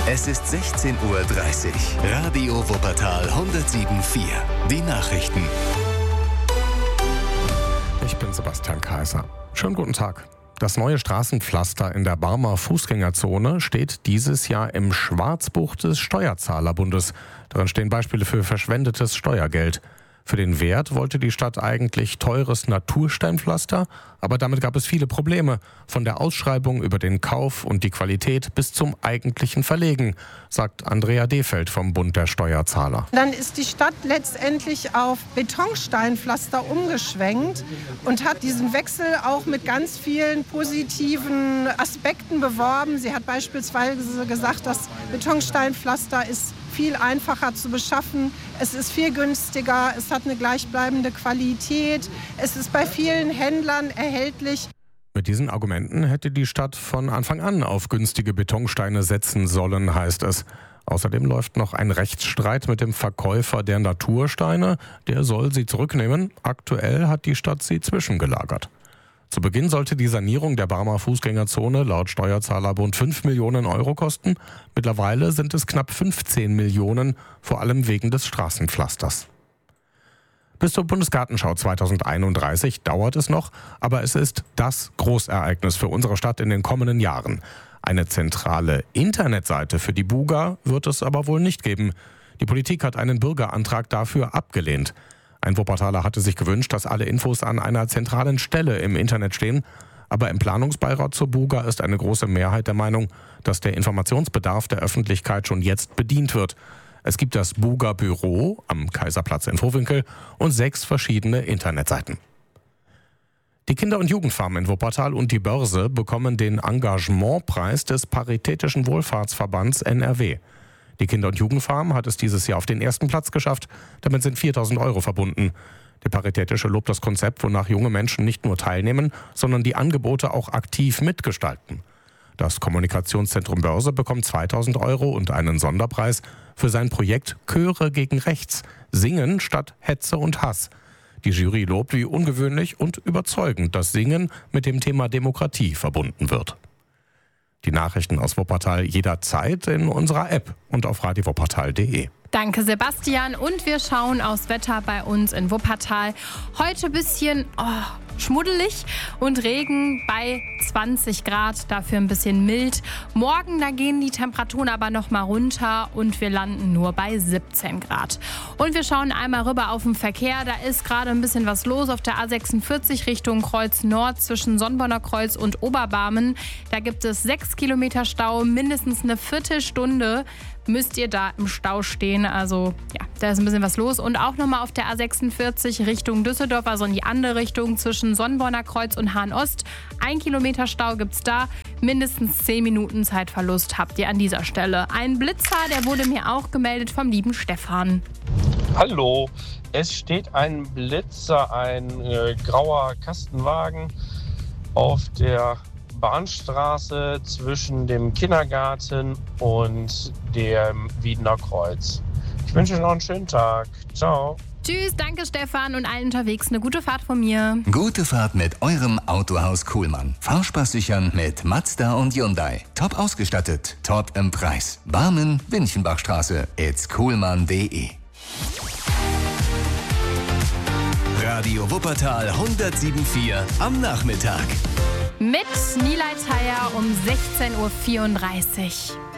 Es ist 16:30 Uhr. Radio Wuppertal 107.4. Die Nachrichten. Ich bin Sebastian Kaiser. Schönen guten Tag. Das neue Straßenpflaster in der Barmer Fußgängerzone steht dieses Jahr im Schwarzbuch des Steuerzahlerbundes. Darin stehen Beispiele für verschwendetes Steuergeld. Für den Wert wollte die Stadt eigentlich teures Natursteinpflaster, aber damit gab es viele Probleme. Von der Ausschreibung über den Kauf und die Qualität bis zum eigentlichen Verlegen, sagt Andrea Defeld vom Bund der Steuerzahler. Dann ist die Stadt letztendlich auf Betonsteinpflaster umgeschwenkt und hat diesen Wechsel auch mit ganz vielen positiven Aspekten beworben. Sie hat beispielsweise gesagt, das Betonsteinpflaster ist viel einfacher zu beschaffen, es ist viel günstiger, es hat eine gleichbleibende Qualität, es ist bei vielen Händlern erhältlich. Mit diesen Argumenten hätte die Stadt von Anfang an auf günstige Betonsteine setzen sollen, heißt es. Außerdem läuft noch ein Rechtsstreit mit dem Verkäufer der Natursteine. Der soll sie zurücknehmen. Aktuell hat die Stadt sie zwischengelagert. Zu Beginn sollte die Sanierung der Barmer Fußgängerzone laut Steuerzahlerbund 5 Millionen Euro kosten. Mittlerweile sind es knapp 15 Millionen, vor allem wegen des Straßenpflasters. Bis zur Bundesgartenschau 2031 dauert es noch, aber es ist das Großereignis für unsere Stadt in den kommenden Jahren. Eine zentrale Internetseite für die Buga wird es aber wohl nicht geben. Die Politik hat einen Bürgerantrag dafür abgelehnt. Ein Wuppertaler hatte sich gewünscht, dass alle Infos an einer zentralen Stelle im Internet stehen. Aber im Planungsbeirat zur Buga ist eine große Mehrheit der Meinung, dass der Informationsbedarf der Öffentlichkeit schon jetzt bedient wird. Es gibt das Buga-Büro am Kaiserplatz in Vohwinkel und 6 verschiedene Internetseiten. Die Kinder- und Jugendfarm in Wuppertal und die Börse bekommen den Engagementpreis des Paritätischen Wohlfahrtsverbands NRW. Die Kinder- und Jugendfarm hat es dieses Jahr auf den ersten Platz geschafft. Damit sind 4.000 Euro verbunden. Der Paritätische lobt das Konzept, wonach junge Menschen nicht nur teilnehmen, sondern die Angebote auch aktiv mitgestalten. Das Kommunikationszentrum Börse bekommt 2.000 Euro und einen Sonderpreis für sein Projekt Chöre gegen Rechts, Singen statt Hetze und Hass. Die Jury lobt, wie ungewöhnlich und überzeugend das Singen mit dem Thema Demokratie verbunden wird. Die Nachrichten aus Wuppertal jederzeit in unserer App und auf radiowuppertal.de. Danke, Sebastian. Und wir schauen aufs Wetter bei uns in Wuppertal. Heute ein bisschen schmuddelig und Regen bei 20 Grad, dafür ein bisschen mild. Morgen, da gehen die Temperaturen aber noch mal runter und wir landen nur bei 17 Grad. Und wir schauen einmal rüber auf den Verkehr. Da ist gerade ein bisschen was los auf der A46 Richtung Kreuz Nord zwischen Sonnborner Kreuz und Oberbarmen. Da gibt es 6 Kilometer Stau, mindestens eine Viertelstunde müsst ihr da im Stau stehen. Also ja, da ist ein bisschen was los. Und auch nochmal auf der A46 Richtung Düsseldorf, also in die andere Richtung zwischen Sonnborner Kreuz und Hahn-Ost. 1 Kilometer Stau gibt's da. Mindestens 10 Minuten Zeitverlust habt ihr an dieser Stelle. Ein Blitzer, der wurde mir auch gemeldet vom lieben Stefan. Hallo, es steht ein Blitzer, ein grauer Kastenwagen auf der Bahnstraße zwischen dem Kindergarten und dem Wiedener Kreuz. Ich wünsche euch noch einen schönen Tag. Ciao. Tschüss, danke Stefan und allen unterwegs eine gute Fahrt von mir. Gute Fahrt mit eurem Autohaus Kuhlmann. Fahrspaß sichern mit Mazda und Hyundai. Top ausgestattet, top im Preis. Barmen, Winchenbachstraße, @kuhlmann.de. Radio Wuppertal 107.4 am Nachmittag. Mit Nilay Teier um 16:34 Uhr.